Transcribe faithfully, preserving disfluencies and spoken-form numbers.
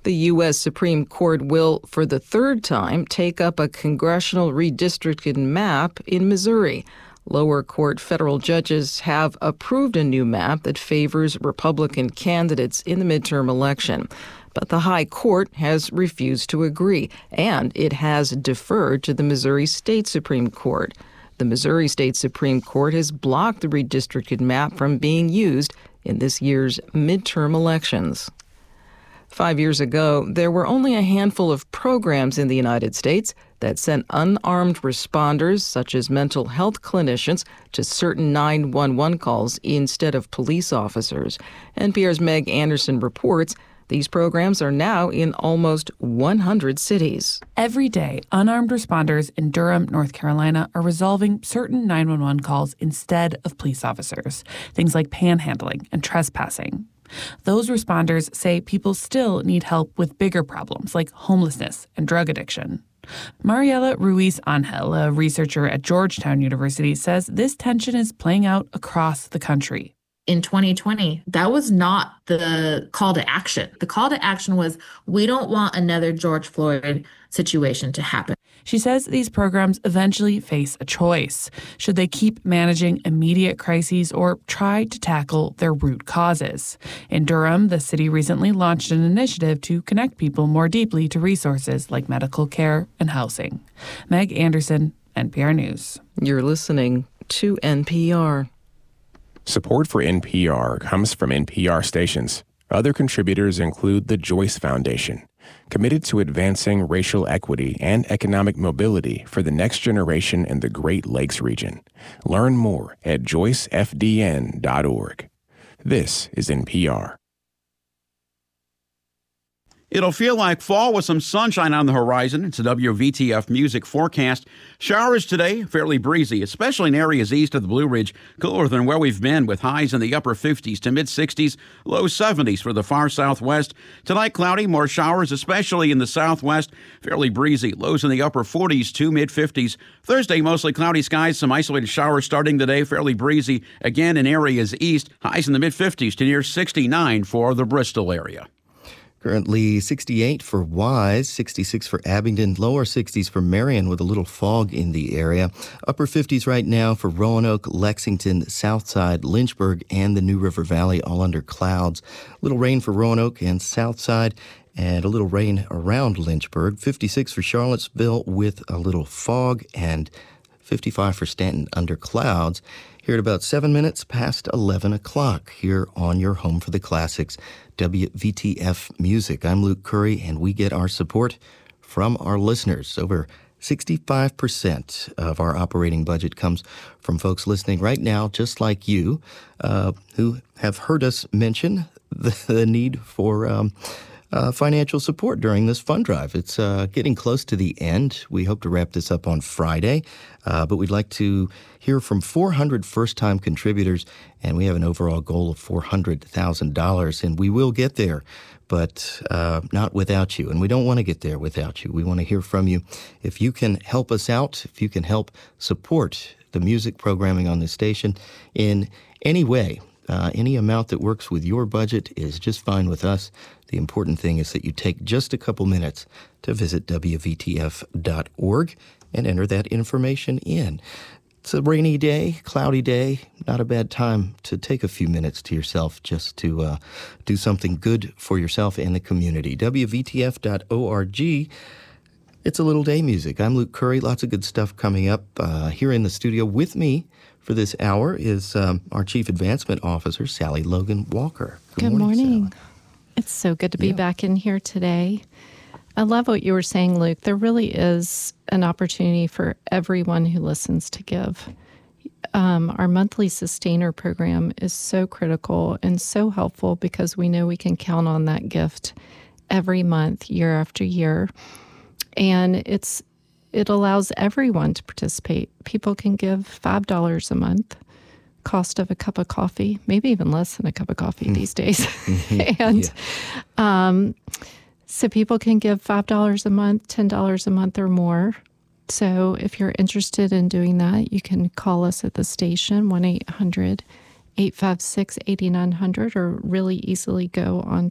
The U S Supreme Court will, for the third time, take up a congressional redistricting map in Missouri. Lower court federal judges have approved a new map that favors Republican candidates in the midterm election. But the High Court has refused to agree, and it has deferred to the Missouri State Supreme Court. The Missouri State Supreme Court has blocked the redistricted map from being used in this year's midterm elections. Five years ago, there were only a handful of programs in the United States that sent unarmed responders, such as mental health clinicians, to certain nine one one calls instead of police officers. N P R's Meg Anderson reports these programs are now in almost one hundred cities. Every day, unarmed responders in Durham, North Carolina, are resolving certain nine one one calls instead of police officers, things like panhandling and trespassing. Those responders say people still need help with bigger problems like homelessness and drug addiction. Mariela Ruiz Angel, a researcher at Georgetown University, says this tension is playing out across the country. In twenty twenty, that was not the call to action. The call to action was, we don't want another George Floyd situation to happen. She says these programs eventually face a choice. Should they keep managing immediate crises or try to tackle their root causes? In Durham, the city recently launched an initiative to connect people more deeply to resources like medical care and housing. Meg Anderson, N P R News. You're listening to N P R. Support for N P R comes from N P R stations. Other contributors include the Joyce Foundation, committed to advancing racial equity and economic mobility for the next generation in the Great Lakes region. Learn more at joyce f d n dot org. This is N P R. It'll feel like fall with some sunshine on the horizon. It's a W V T F music forecast. Showers today, fairly breezy, especially in areas east of the Blue Ridge. Cooler than where we've been, with highs in the upper fifties to mid-sixties, low seventies for the far southwest. Tonight, cloudy, more showers, especially in the southwest. Fairly breezy, lows in the upper forties to mid-fifties. Thursday, mostly cloudy skies, some isolated showers starting today, fairly breezy. Again, in areas east, highs in the mid-fifties to near sixty-nine for the Bristol area. Currently sixty-eight for Wise, sixty-six for Abingdon, lower sixties for Marion with a little fog in the area. Upper fifties right now for Roanoke, Lexington, Southside, Lynchburg, and the New River Valley, all under clouds. Little rain for Roanoke and Southside, and a little rain around Lynchburg. fifty-six for Charlottesville with a little fog, and fifty-five for Stanton under clouds. Here at about seven minutes past eleven o'clock here on your home for the classics, W V T F Music. I'm Luke Curry, and we get our support from our listeners. Over sixty-five percent of our operating budget comes from folks listening right now, just like you, uh, who have heard us mention the, the need for um, Uh, financial support during this fund drive. It's uh, getting close to the end. We hope to wrap this up on Friday, uh, but we'd like to hear from four hundred first-time contributors, and we have an overall goal of four hundred thousand dollars, and we will get there, but uh, not without you, and we don't want to get there without you. We want to hear from you. If you can help us out, if you can help support the music programming on this station in any way, Uh, any amount that works with your budget is just fine with us. The important thing is that you take just a couple minutes to visit W V T F dot org and enter that information in. It's a rainy day, cloudy day, not a bad time to take a few minutes to yourself just to uh, do something good for yourself and the community. W V T F dot org. It's a little day music. I'm Luke Curry. Lots of good stuff coming up uh, here in the studio with me. For this hour is um, our Chief Advancement Officer, Sally Logan Walker. Good, good morning. morning. It's so good to be yeah. back in here today. I love what you were saying, Luke. There really is an opportunity for everyone who listens to give. Um, our monthly sustainer program is so critical and so helpful because we know we can count on that gift every month, year after year. And it's It allows everyone to participate. People can give five dollars a month, cost of a cup of coffee, maybe even less than a cup of coffee mm. these days. Mm-hmm. and yeah. um, so people can give five dollars a month, ten dollars a month or more. So if you're interested in doing that, you can call us at the station, one eight hundred eight five six eight nine hundred, or really easily go on